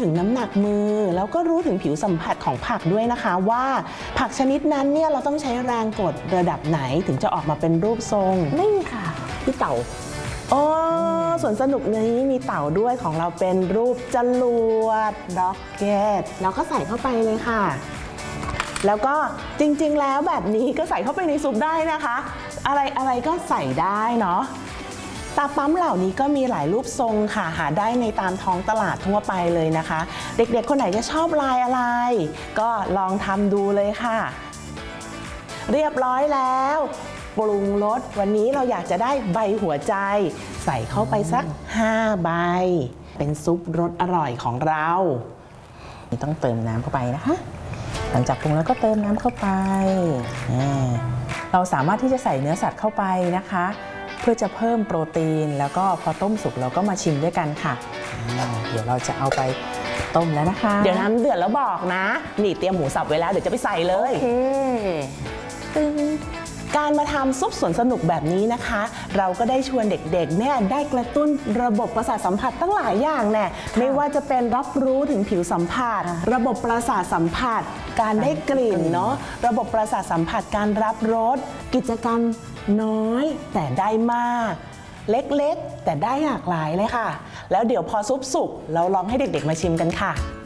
ถึงน้ำหนักมือแล้วก็รู้ถึงผิวสัมผัสของผักด้วยนะคะว่าผักชนิดนั้นเนี่ยเราต้องใช้แรงกดระดับไหนถึงจะออกมาเป็นรูปทรงนี่ค่ะพี่เต่าส่วนสนุกนี้มีเต่าด้วยของเราเป็นรูปจรวดร็อกเก็ตเราก็ใส่เข้าไปเลยค่ะแล้วก็จริงๆแล้วแบบนี้ก็ใส่เข้าไปในซุปได้นะคะอะไรก็ใส่ได้เนาะตาปั๊มเหล่านี้ก็มีหลายรูปทรงค่ะหาได้ในตามท้องตลาดทั่วไปเลยนะคะเด็กๆคนไหนจะชอบลายอะไรก็ลองทำดูเลยค่ะเรียบร้อยแล้วปรุงรสวันนี้เราอยากจะได้ใบหัวใจใส่เข้าไปสัก5ใบเป็นซุปรสอร่อยของเราต้องเติมน้ำเข้าไปนะคะหลังจากปรุงแล้วก็เติมน้ำเข้าไปเราสามารถที่จะใส่เนื้อสัตว์เข้าไปนะคะเพื่อจะเพิ่มโปรตีนแล้วก็พอต้มสุกเราก็มาชิมด้วยกันค่ะเดี๋ยวเราจะเอาไปต้มแล้วนะคะเดี๋ยวน้ำเดือดแล้วบอกนะนี่เตรียมหมูสับไว้แล้วเดี๋ยวจะไปใส่เลยโอเคตึ้งการมาทำซุปสวนสนุกแบบนี้นะคะเราก็ได้ชวนเด็กๆเนี่ยได้กระตุ้นระบบประสาทสัมผัสตั้งหลายอย่างแน่ไม่ว่าจะเป็นรับรู้ถึงผิวสัมผัสระบบประสาทสัมผัสการได้กลิ่นเนาะระบบประสาทสัมผัสการรับรสกิจกรรมน้อยแต่ได้มากเล็กๆแต่ได้หลากหลายเลยค่ะแล้วเดี๋ยวพอซุปสุกเราลองให้เด็กๆมาชิมกันค่ะ